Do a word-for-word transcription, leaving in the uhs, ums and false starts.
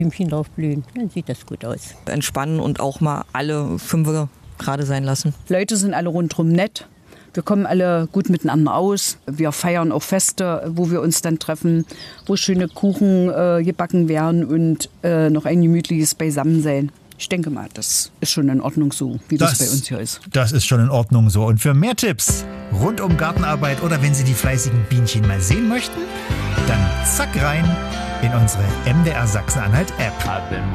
Blümchen drauf blühen, dann sieht das gut aus. Entspannen und auch mal alle fünf gerade sein lassen. Leute sind alle rundherum nett. Wir kommen alle gut miteinander aus. Wir feiern auch Feste, wo wir uns dann treffen, wo schöne Kuchen äh, gebacken werden und äh, noch ein gemütliches Beisammensein. Ich denke mal, das ist schon in Ordnung so, wie das, das bei uns hier ist. Das ist schon in Ordnung so. Und für mehr Tipps rund um Gartenarbeit oder wenn Sie die fleißigen Bienchen mal sehen möchten, dann zack rein in unsere M D R Sachsen-Anhalt-App.